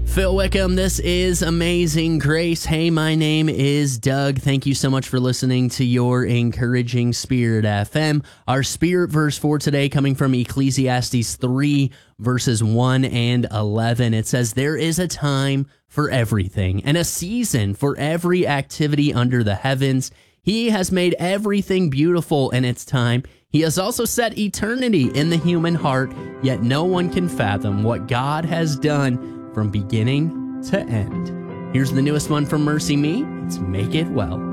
Phil Wickham, this is Amazing Grace. Hey, my name is Doug. Thank you so much for listening to your Encouraging Spirit FM. Our Spirit verse for today coming from Ecclesiastes 3, verses 1 and 11. It says, "There is a time for everything and a season for every activity under the heavens. He has made everything beautiful in its time. He has also set eternity in the human heart, yet no one can fathom what God has done from beginning to end." Here's the newest one from Mercy Me. It's Make It Well.